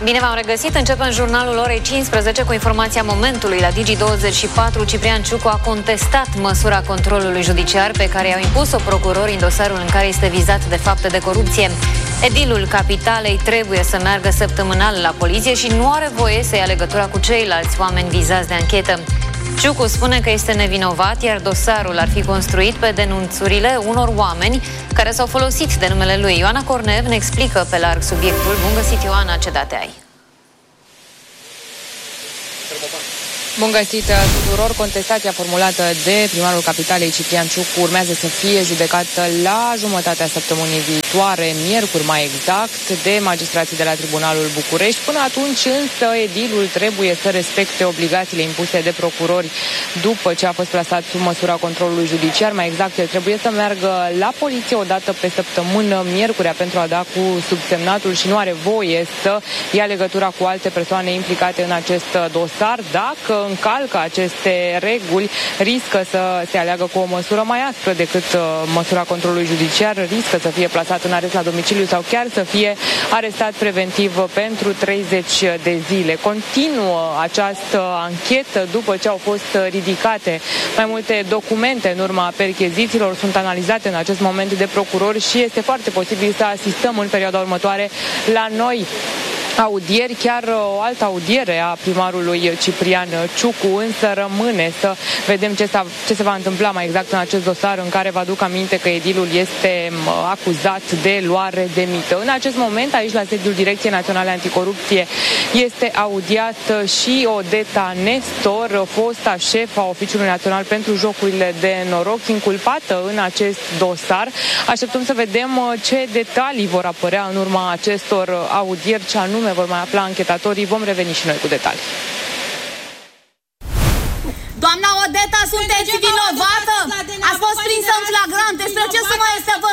Bine v-am regăsit, începem jurnalul orei 15 cu informația momentului. La Digi24, Ciprian Ciucu a contestat măsura controlului judiciar pe care i-au impus-o procurorii în dosarul în care este vizat de fapte de corupție. Edilul Capitalei trebuie să meargă săptămânal la poliție și nu are voie să ia legătura cu ceilalți oameni vizați de anchetă. Ciucu spune că este nevinovat, iar dosarul ar fi construit pe denunțurile unor oameni care s-au folosit de numele lui. Ioana Cornev ne explică pe larg subiectul. Bun găsit, Ioana, ce date ai? Bun găsit tuturor! Contestația formulată de primarul Capitalei, Ciprian Ciucu, urmează să fie judecată la jumătatea săptămânii viitoare, miercuri mai exact, de magistrații de la Tribunalul București. Până atunci însă edilul trebuie să respecte obligațiile impuse de procurori după ce a fost plasat sub măsura controlului judiciar. Mai exact, el trebuie să meargă la poliție o dată pe săptămână, miercurea, pentru a da cu subsemnatul și nu are voie să ia legătura cu alte persoane implicate în acest dosar. Dacă încalcă aceste reguli, riscă să se aleagă cu o măsură mai aspră decât măsura controlului judiciar, riscă să fie plasat în arest la domiciliu sau chiar să fie arestat preventiv pentru 30 de zile. Continuă această anchetă după ce au fost ridicate mai multe documente în urma perchezițiilor, sunt analizate în acest moment de procurori și este foarte posibil să asistăm în perioada următoare la noi audieri, chiar o altă audiere a primarului Ciprian Ciucu, însă rămâne să vedem ce se va întâmpla mai exact în acest dosar, în care vă aduc aminte că edilul este acuzat de luare de mită. În acest moment, aici la sediul Direcției Naționale Anticorupție, este audiat și Odeta Nestor, fosta șefa Oficiului Național pentru Jocurile de Noroc, inculpată în acest dosar. Așteptăm să vedem ce detalii vor apărea în urma acestor audieri, ce anume vor mai afla anchetatorii. Vom reveni și noi cu detalii. Doamna Odeta, sunteți vinovată? Ați fost prinsă în flagrant. Despre ce sumă este vorba?